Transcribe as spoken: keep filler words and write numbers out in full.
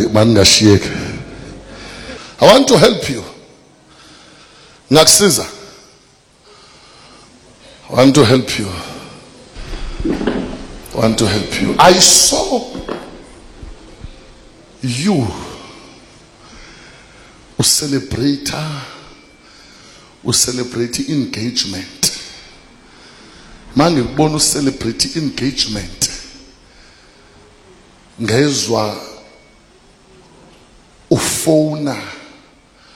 maningashiyeke. I want to help you. Ngakusiza. I want to help you. I want to help you. I saw you who celebrate who celebrate engagement. Manje ngibona u celebrate engagement. Ngezwa ufona